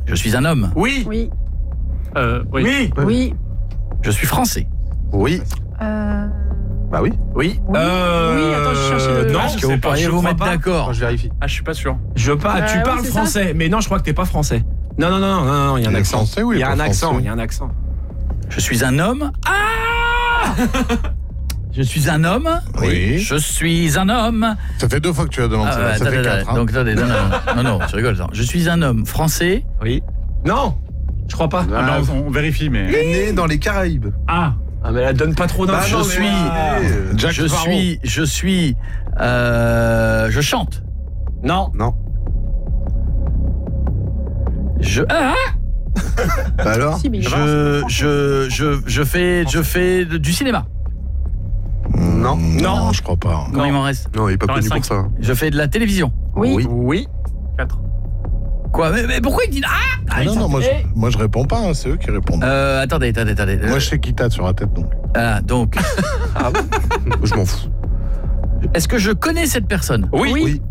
Je suis un homme. Oui. Oui. Oui. Oui. Je suis français. Oui. Bah oui. Oui. Oui, attends, je cherchais le... Non, Est-ce que vous pourriez vous mettre d'accord? Je vérifie. Ah, je suis pas sûr. ouais, Tu parles c'est français, mais non, je crois que t'es pas français. Non, il y a un Il est accent. français ou il Il est y a pas un accent, français il y a un accent. Je suis un homme. Je suis un homme. Oui. Je suis un homme. Ça fait 2 fois que tu as demandé ça. Ça fait 4. Donc attendez, non, je rigole. Je suis un homme français. Oui. Non, je crois pas. Ah, Ah, on vérifie, mais... Né dans les Caraïbes. Ah, Ah, mais elle donne pas trop d'infos. non, mais Jack Sparrow. Je chante. Non. Non. Ah, Bah alors Si, mais je fais du cinéma. Non. Non, je crois pas. Comment il m'en reste? Non, il est pas Dans les connu pour 5. ça. Je fais de la télévision. Oui. Oui. 4. Quoi? Mais pourquoi il dit Non, moi je réponds pas, hein, c'est eux qui répondent. Attendez. Moi je sais qui t'a sur la tête donc. Donc, Je m'en fous. est-ce que je connais cette personne? Oui.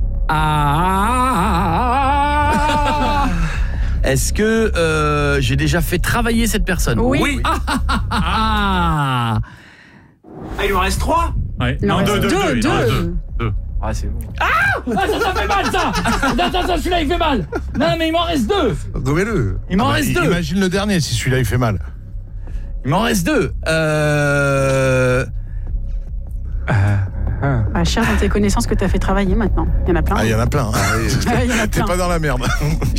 Est-ce que j'ai déjà fait travailler cette personne? Oui. Ah, il en reste 3. Ouais. Il en reste deux. Ah, c'est bon. ça fait mal ça. Attends, celui-là il fait mal. Non mais il m'en reste 2. Gommez-le. Il m'en reste 2. Imagine le dernier si celui-là il fait mal. Il m'en reste 2. Bah, cherche dans tes connaissances que t'as fait travailler maintenant. Il y en a plein. Ah, il y en a plein. Il y en a T'es plein. pas dans la merde.